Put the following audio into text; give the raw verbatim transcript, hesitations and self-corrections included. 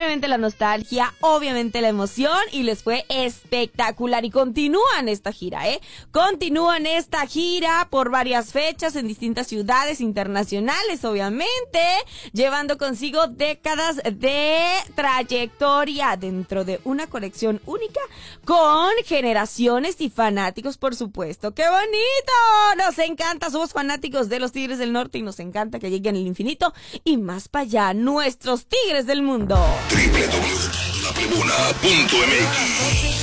obviamente la nostalgia, obviamente la emoción, y les fue espectacular. Y continúan esta gira, ¿eh? Continúan esta gira por varias fechas en distintas ciudades internacionales, obviamente, llevando consigo décadas de trayectoria dentro de una colección única con generaciones y fanáticos, por supuesto. ¡Qué bonito! Nos encanta, somos fanáticos de los Tigres del Norte y nos encanta que lleguen al infinito y más para allá, nuestros Tigres del mundo. doble u doble u doble u punto la tribuna punto m x